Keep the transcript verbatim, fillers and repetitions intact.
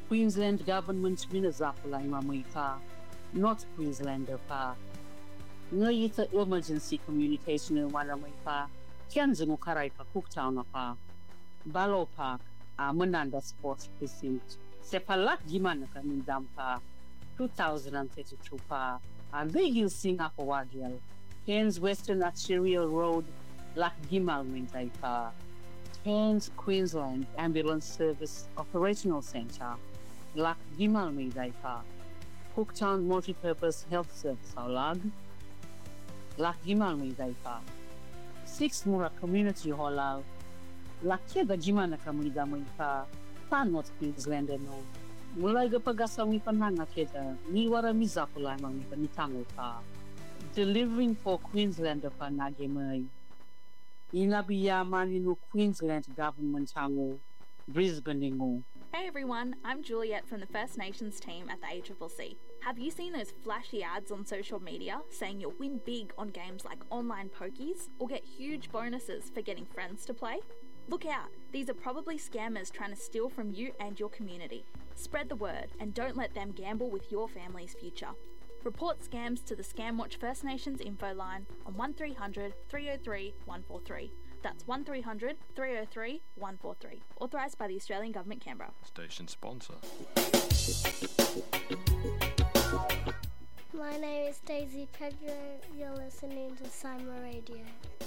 Queensland government minazapula imamuika, not Queenslander pa. Ngayita emergency communication in Wanamuika, Kianzungu Karaipa Cooktown pa. Balo Park, a Mananda Sports Precinct. Sepalak Gimanaka Mindampa, two thousand thirty-two pa. A Gigil Singapore Cairns Western Arterial Road, Lak Gimal Mintaipa. Cairns Queensland Ambulance Service Operational Centre, Lak Gimal Mintaipa. Cooktown Multipurpose Health Service Aulag, Lak Gimal Mintaipa. Six Mura Community Hall, Lak Keda Gimanaka Mintaipa. Pan North Queensland no. Mulai ga pag-asawi pananga keda, ni wara mizapula mang panitango pa. Delivering for Queenslander pa nagemay. Inabiya maninu Queensland government hango, Brisbane ngo. Hey everyone, I'm Juliet from the First Nations team at the A C C C. Have you seen those flashy ads on social media saying you'll win big on games like online pokies or get huge bonuses for getting friends to play? Look out, these are probably scammers trying to steal from you and your community. Spread the word and don't let them gamble with your family's future. Report scams to the Scamwatch First Nations info line on one three hundred, three oh three, one four three. That's one three hundred, three oh three, one four three. Authorised by the Australian Government, Canberra. Station sponsor. My name is Daisy Pedro. You're listening to Sima Radio.